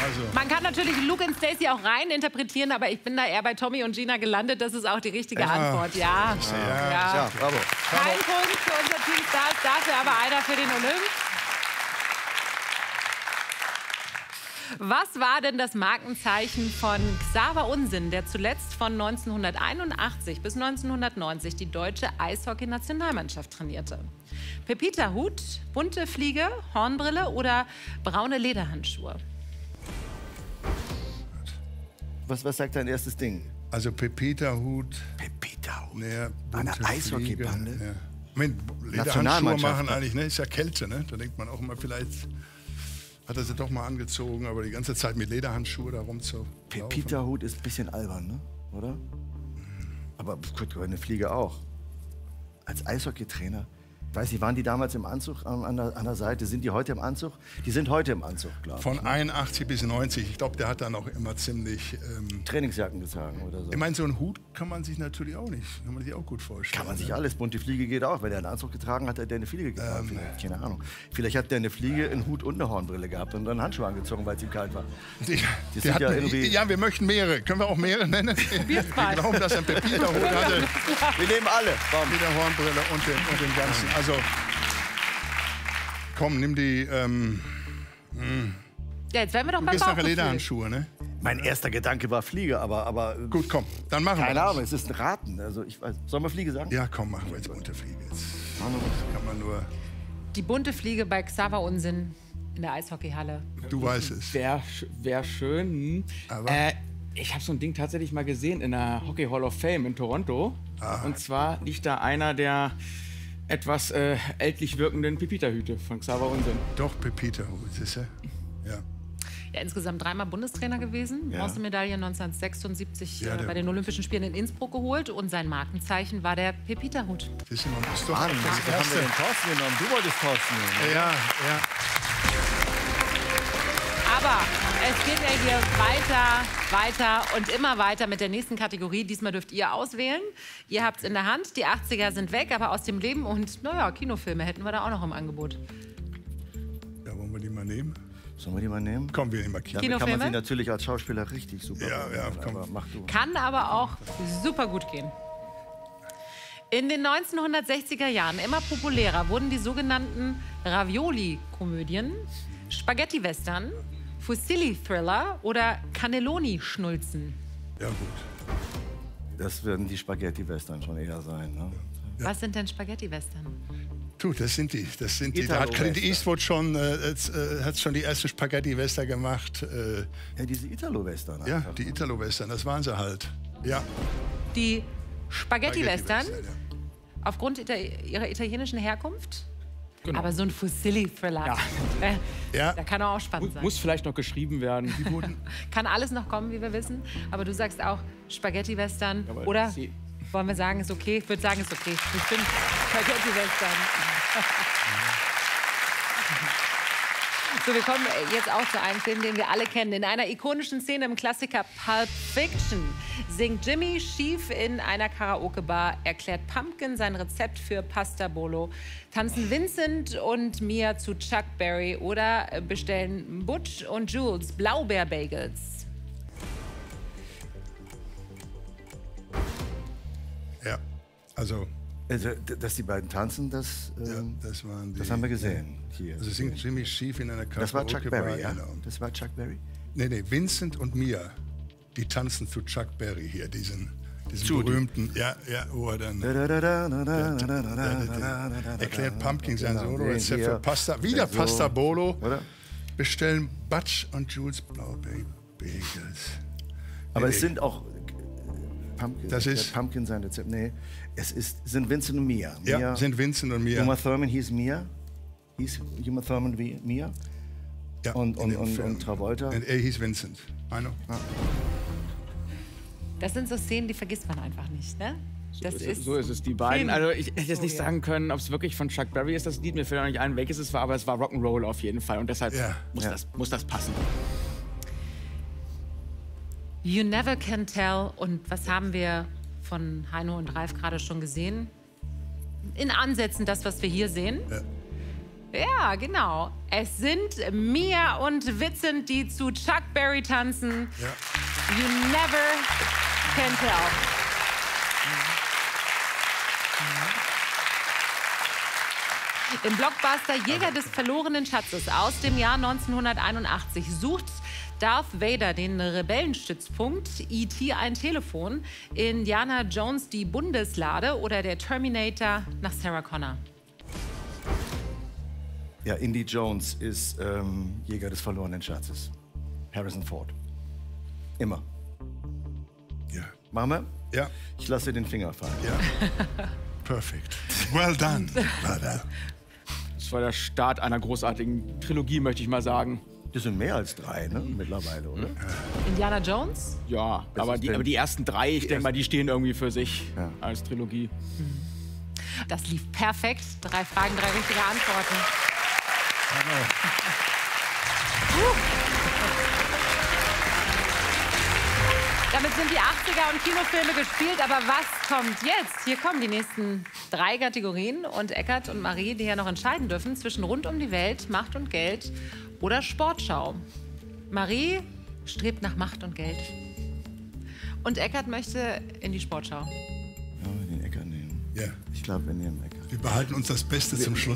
Also. Man kann natürlich Luke und Stacey auch rein interpretieren, aber ich bin da eher bei Tommy und Gina gelandet. Das ist auch die richtige Antwort. Ja. Ja, bravo. Kein Punkt für unser Team Stars, dafür aber einer für den Olymp. Was war denn das Markenzeichen von Xaver Unsinn, der zuletzt von 1981 bis 1990 die deutsche Eishockey-Nationalmannschaft trainierte? Pepita-Hut, bunte Fliege, Hornbrille oder braune Lederhandschuhe? Was sagt dein erstes Ding? Also Pepita-Hut. Pepita-Hut. Ja, Eine Eishockeybande? Ja. Moment, Lederhandschuhe machen eigentlich, ne? Ist ja Kälte, ne? Da denkt man auch immer, vielleicht hat er sie doch mal angezogen, aber die ganze Zeit mit Lederhandschuhe da rumzulaufen. Pepita-Hut ist ein bisschen albern, ne? Oder? Aber gut, eine Fliege auch. Als Eishockeytrainer. Ich weiß nicht, waren die damals im Anzug an der Seite? Sind die heute im Anzug? Die sind heute im Anzug, glaube ich. Von 81 bis 90. Ich glaube, der hat dann auch immer ziemlich... Trainingsjacken getragen oder so. Ich meine, so einen Hut kann man sich natürlich auch nicht. Kann man sich auch gut vorstellen. Kann man sich alles. Bunte Fliege geht auch. Wenn er einen Anzug getragen hat, hat er eine Fliege getragen. Vielleicht, keine Ahnung. Vielleicht hat der eine Fliege, einen Hut und eine Hornbrille gehabt und dann Handschuhe angezogen, weil es ihm kalt war. Ja, wir möchten mehrere. Können wir auch mehrere nennen? Wir glauben, dass er einen Pepita-Hut hatte. Wir nehmen alle. Mit der Hornbrille und dem Ganzen. Also, komm, nimm die... Ja, jetzt werden wir doch du beim gehst nachher Bauchgefühl. Lederhandschuhe, ne? Mein erster Gedanke war Fliege, aber Gut, komm, dann machen wir keine das. Ahnung, es ist ein Raten. Also ich weiß, sollen wir Fliege sagen? Ja, komm, machen wir jetzt bunte Fliege. Jetzt kann man nur... Die bunte Fliege bei Xaver Unsinn in der Eishockeyhalle. Du weißt es. Wär schön. Aber? Ich habe so ein Ding tatsächlich mal gesehen in der Hockey Hall of Fame in Toronto. Und zwar liegt da einer der etwas ältlich wirkenden Pepita-Hüte von Xaver Unsinn. Doch, Pepita-Hut, siehst du? Ja. Ja, insgesamt 3-mal Bundestrainer gewesen. Ja. Bronzemedaille 1976 Ja, bei den Olympischen Spielen in Innsbruck geholt. Und sein Markenzeichen war der Pepita-Hut. Siehst du, man muss doch Mann, das da haben wir Erste. den Thorsten genommen. Du wolltest Thorsten nehmen. Ja. Aber es geht ja hier weiter und immer weiter mit der nächsten Kategorie. Diesmal dürft ihr auswählen. Ihr habt es in der Hand. Die 80er sind weg, aber aus dem Leben und, naja, Kinofilme hätten wir da auch noch im Angebot. Ja, wollen wir die mal nehmen? Sollen wir die mal nehmen? Komm, wir nehmen mal Kino. Damit kann man Kinofilme? sie natürlich als Schauspieler richtig super Ja, machen, komm. aber mach du. Kann aber auch super gut gehen. In den 1960er Jahren immer populärer wurden die sogenannten Ravioli-Komödien, Spaghetti-Western, Fusilli-Thriller oder Cannelloni-Schnulzen. Ja, gut. Das werden die Spaghetti-Western schon eher sein, ne? Was sind denn Spaghetti-Western? Du, das sind die. Da hat Clint Eastwood schon die erste Spaghetti-Western gemacht. Ja, diese Italo-Western. Ja, einfach. die Italo-Western, das waren sie halt. Ja. Die Spaghetti-Western, Spaghetti-Western, aufgrund ihrer italienischen Herkunft? Genau. Aber so ein Fusilli-Thriller, Ja. da kann auch spannend sein. Muss vielleicht noch geschrieben werden. Kann alles noch kommen, wie wir wissen. Aber du sagst auch Spaghetti-Western. Jawohl. Oder Sie- wollen wir sagen, ist okay? Ich würde sagen, ist okay. Ich bin Spaghetti-Western. So, wir kommen jetzt auch zu einem Film, den wir alle kennen. In einer ikonischen Szene im Klassiker Pulp Fiction singt Jimmy schief in einer Karaoke-Bar, erklärt Pumpkin sein Rezept für Pasta Bolo, tanzen Vincent und Mia zu Chuck Berry oder bestellen Butch und Jules Blaubeer-Bagels. Ja. Also, Dass die beiden tanzen, das waren die. das haben wir gesehen hier. Also singt Jimmy schief in einer Karaoke-Bar. Das war Chuck Berry, ja? Genau. Das war Chuck Berry? Nee, Vincent und Mia, die tanzen zu Chuck Berry hier, diesen berühmten, wo er dann erklärt Pumpkin sein Solo-Rezept für Pasta, wieder Pasta Bolo, Oder? bestellen Butch und Jules Blaubeer Bagels. Aber es sind auch Pumpkin. Das ist- Pumpkin sein Rezept. Nee, sind Vincent und Mia. Ja, sind Vincent und Mia. Uma Thurman hieß Mia. Hieß Uma Thurman wie Mia. Ja, Und in dem Film. Travolta. Und er hieß Vincent. I know. Das sind so Szenen, die vergisst man einfach nicht, ne? Das So ist es, die beiden. Film. Also ich hätte jetzt nicht sagen können, ob es wirklich von Chuck Berry ist, das Lied. Mir fällt auch nicht ein, welches es war, aber es war Rock'n'Roll auf jeden Fall. Und deshalb Ja. muss das passen. You never can tell. Und was haben wir von Heino und Ralf gerade schon gesehen? In Ansätzen das, was wir hier sehen. Ja. Ja, genau. Es sind Mia und Vincent, die zu Chuck Berry tanzen. Ja. You never can tell. Im Blockbuster Jäger des verlorenen Schatzes aus dem Jahr 1981 sucht Darth Vader den Rebellenstützpunkt, E.T. ein Telefon, Indiana Jones die Bundeslade oder der Terminator nach Sarah Connor. Ja, Indy Jones ist Jäger des verlorenen Schatzes. Harrison Ford. Immer. Ja. Machen wir? Ja. Ich lasse den Finger fallen. Ja. Perfekt. Well done. Well done. Das war der Start einer großartigen Trilogie, möchte ich mal sagen. Das sind mehr als 3, ne? Mittlerweile, oder? Indiana Jones? Ja, aber die ersten 3, ich denke mal, die stehen irgendwie für sich als Trilogie. Das lief perfekt. 3 Fragen, 3 richtige Antworten. Damit sind die 80er und Kinofilme gespielt. Aber was kommt jetzt? Hier kommen die nächsten 3 Kategorien. Und Eckart und Marie, die ja noch entscheiden dürfen zwischen Rund um die Welt, Macht und Geld oder Sportschau. Marie strebt nach Macht und Geld. Und Eckart möchte in die Sportschau. Ja, den Eckart nehmen. Ja. Ich glaube, wir nehmen Eckart. Wir behalten uns das Beste zum Schluss.